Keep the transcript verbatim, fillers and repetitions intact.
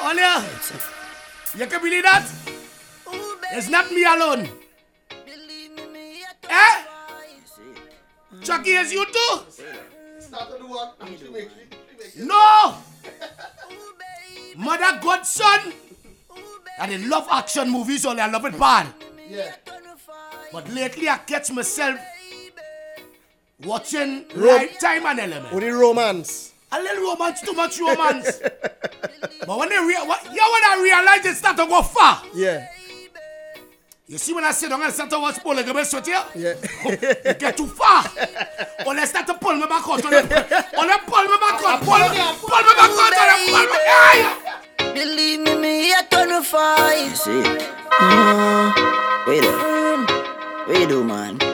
Olia, you can believe that? It's not me alone. Eh? Chucky, is you too? No! Mother, godson. And they love action movies only. I love it bad. Yeah. But lately I catch myself watching Rom- Right Time and Element. With the romance. A little romance, too much romance. But when they rea- what, yeah, when I realize it start to go far. Yeah. You see when I sit down and start to watch Polygamy Sweat here? Yeah. You get too far. Or they start to pull me back out. Or they, or they pull me back out. Pull, pull me back out. Or they pull me back out. Believe me, me, I gonna fight. See? Mm-hmm. Wait up. What you do, man?